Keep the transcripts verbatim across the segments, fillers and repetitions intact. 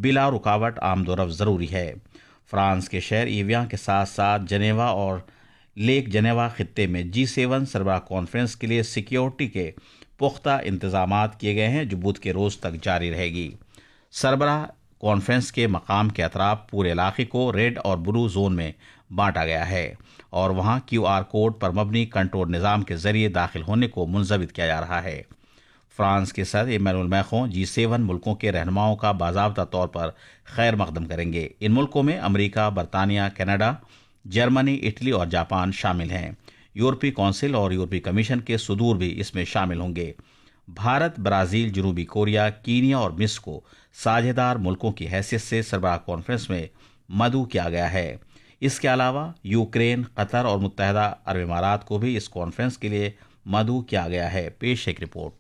بلا رکاوٹ آمد و رفت ضروری ہے۔ فرانس کے شہر ایویان کے ساتھ ساتھ جنیوا اور لیک جنیوا خطے میں جی سیون سربراہ کانفرنس کے لیے سیکیورٹی کے پختہ انتظامات کیے گئے ہیں جو بدھ کے روز تک جاری رہے گی۔ سربراہ کانفرنس کے مقام کے اطراف پورے علاقے کو ریڈ اور بلو زون میں بانٹا گیا ہے اور وہاں کیو آر کوڈ پر مبنی کنٹرول نظام کے ذریعے داخل ہونے کو منضبط کیا جا رہا ہے۔ فرانس کے صدر ایمینوئل میخون جی سیون ملکوں کے رہنماؤں کا باضابطہ طور پر خیر مقدم کریں گے۔ ان ملکوں میں امریکہ، برطانیہ، کینیڈا، جرمنی، اٹلی اور جاپان شامل ہیں۔ یورپی کونسل اور یورپی کمیشن کے صدور بھی اس میں شامل ہوں گے۔ بھارت، برازیل، جنوبی کوریا، کینیا اور مصر کو ساجھیدار ملکوں کی حیثیت سے سربراہ کانفرنس میں مدعو کیا گیا ہے۔ اس کے علاوہ یوکرین، قطر اور متحدہ عرب امارات کو بھی اس کانفرنس کے لیے مدعو کیا گیا ہے۔ پیش ایک رپورٹ۔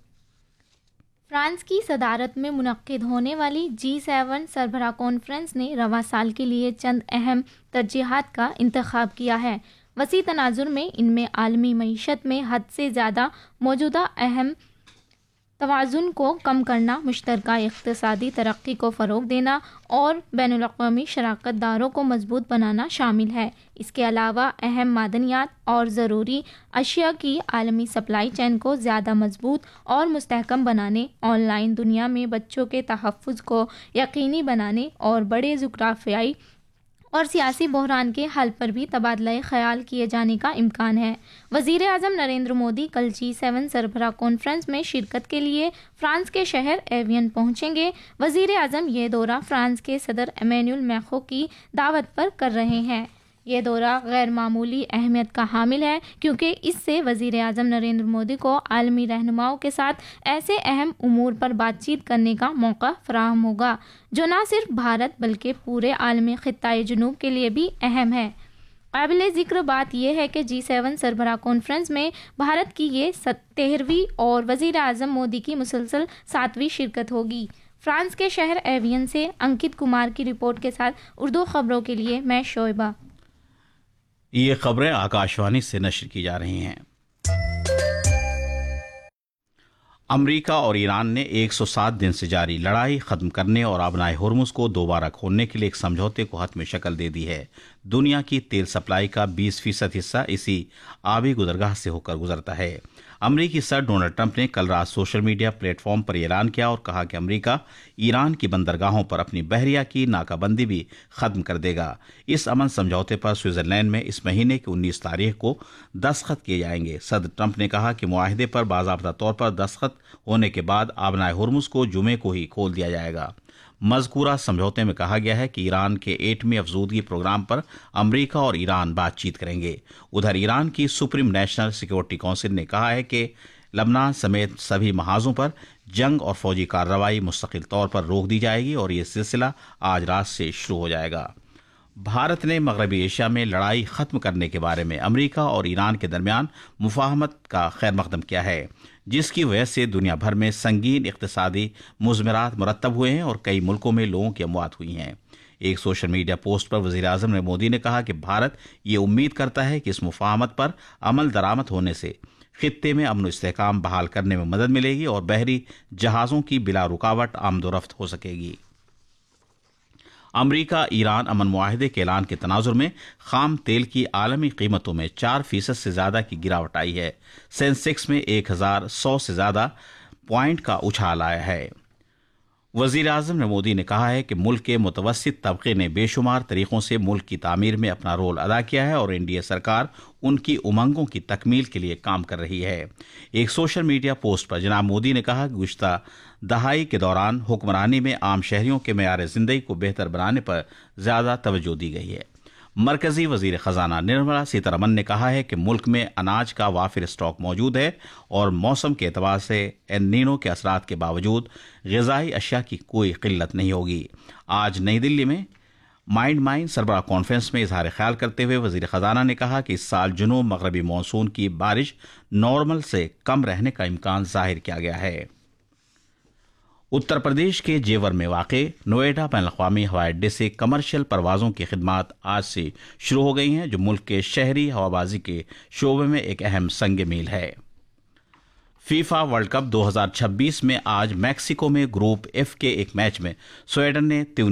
فرانس کی صدارت میں منعقد ہونے والی جی سیون سربراہ کانفرنس نے رواں سال کے لیے چند اہم ترجیحات کا انتخاب کیا ہے۔ وسیع تناظر میں ان میں عالمی معیشت میں حد سے زیادہ موجودہ اہم توازن کو کم کرنا، مشترکہ اقتصادی ترقی کو فروغ دینا اور بین الاقوامی شراکت داروں کو مضبوط بنانا شامل ہے۔ اس کے علاوہ اہم معدنیات اور ضروری اشیاء کی عالمی سپلائی چین کو زیادہ مضبوط اور مستحکم بنانے، آن لائن دنیا میں بچوں کے تحفظ کو یقینی بنانے اور بڑے جغرافیائی اور سیاسی بحران کے حل پر بھی تبادلہ خیال کیے جانے کا امکان ہے۔ وزیر اعظم نریندر مودی کل جی سیون سربراہ کانفرنس میں شرکت کے لیے فرانس کے شہر ایویان پہنچیں گے۔ وزیر اعظم یہ دورہ فرانس کے صدر ایمینوئل میخون کی دعوت پر کر رہے ہیں۔ یہ دورہ غیر معمولی اہمیت کا حامل ہے کیونکہ اس سے وزیر اعظم نریندر مودی کو عالمی رہنماؤں کے ساتھ ایسے اہم امور پر بات چیت کرنے کا موقع فراہم ہوگا جو نہ صرف بھارت بلکہ پورے عالمی خطۂ جنوب کے لیے بھی اہم ہے۔ قابل ذکر بات یہ ہے کہ جی سیون سربراہ کانفرنس میں بھارت کی یہ تیرہویں اور وزیر اعظم مودی کی مسلسل ساتویں شرکت ہوگی۔ فرانس کے شہر ایویان سے انکت کمار کی رپورٹ کے ساتھ اردو خبروں کے لیے میں شعیبہ۔ یہ خبریں آکاشوانی سے نشر کی جا رہی ہیں۔ امریکہ اور ایران نے ایک سو سات دن سے جاری لڑائی ختم کرنے اور آبنائے ہرمز کو دوبارہ کھولنے کے لیے ایک سمجھوتے کو حتمی شکل دے دی ہے۔ دنیا کی تیل سپلائی کا بیس فیصد حصہ اسی آبی گزرگاہ سے ہو کر گزرتا ہے۔ امریکی صدر ڈونلڈ ٹرمپ نے کل رات سوشل میڈیا پلیٹ فارم پر اعلان کیا اور کہا کہ امریکہ ایران کی بندرگاہوں پر اپنی بحریہ کی ناکہ بندی بھی ختم کر دے گا۔ اس امن سمجھوتے پر سوئٹزرلینڈ میں اس مہینے کی انیس تاریخ کو دستخط کیے جائیں گے۔ صدر ٹرمپ نے کہا کہ معاہدے پر باضابطہ طور پر دستخط ہونے کے بعد آبنائے ہرمز کو جمعے کو ہی کھول دیا جائے گا۔ مذکورہ سمجھوتے میں کہا گیا ہے کہ ایران کے ایٹمی افزودگی پروگرام پر امریکہ اور ایران بات چیت کریں گے۔ ادھر ایران کی سپریم نیشنل سیکیورٹی کونسل نے کہا ہے کہ لبنان سمیت سبھی محاذوں پر جنگ اور فوجی کارروائی مستقل طور پر روک دی جائے گی اور یہ سلسلہ آج رات سے شروع ہو جائے گا۔ بھارت نے مغربی ایشیا میں لڑائی ختم کرنے کے بارے میں امریکہ اور ایران کے درمیان مفاہمت کا خیر مقدم کیا ہے، جس کی وجہ سے دنیا بھر میں سنگین اقتصادی مضمرات مرتب ہوئے ہیں اور کئی ملکوں میں لوگوں کی اموات ہوئی ہیں۔ ایک سوشل میڈیا پوسٹ پر وزیر اعظم مودی نے کہا کہ بھارت یہ امید کرتا ہے کہ اس مفاہمت پر عمل درآمد ہونے سے خطے میں امن و استحکام بحال کرنے میں مدد ملے گی اور بحری جہازوں کی بلا رکاوٹ آمد و رفت ہو سکے گی۔ امریکہ ایران امن معاہدے کے اعلان کے تناظر میں خام تیل کی عالمی قیمتوں میں چار فیصد سے زیادہ کی گراوٹ آئی ہے۔ سینسیکس میں ایک ہزار سو سے زیادہ پوائنٹ کا اچھال آیا ہے۔ وزیر اعظم نے مودی نے کہا ہے کہ ملک کے متوسط طبقے نے بے شمار طریقوں سے ملک کی تعمیر میں اپنا رول ادا کیا ہے اور این ڈی اے سرکار ان کی امنگوں کی تکمیل کے لیے کام کر رہی ہے۔ ایک سوشل میڈیا پوسٹ پر جناب مودی نے کہا کہ گزشتہ دہائی کے دوران حکمرانی میں عام شہریوں کے معیار زندگی کو بہتر بنانے پر زیادہ توجہ دی گئی ہے۔ مرکزی وزیر خزانہ نرملا سیتارمن نے کہا ہے کہ ملک میں اناج کا وافر اسٹاک موجود ہے اور موسم کے اعتبار سے ایل نینو کے اثرات کے باوجود غذائی اشیاء کی کوئی قلت نہیں ہوگی۔ آج نئی دلی میں مائنڈ مائن سربراہ کانفرنس میں اظہار خیال کرتے ہوئے وزیر خزانہ نے کہا کہ اس سال جنوب مغربی مانسون کی بارش نارمل سے کم رہنے کا امکان ظاہر کیا گیا ہے۔ اتر پردیش کے جیور میں واقع نوئیڈا بین الاقوامی ہوائی اڈے سے کمرشل پروازوں کی خدمات آج سے شروع ہو گئی ہیں، جو ملک کے شہری ہوابازی کے شعبے میں ایک اہم سنگ میل ہے۔ فیفا ورلڈ کپ دو ہزار چھبیس میں آج میکسیکو میں گروپ ایف کے ایک میچ میں سویڈن نے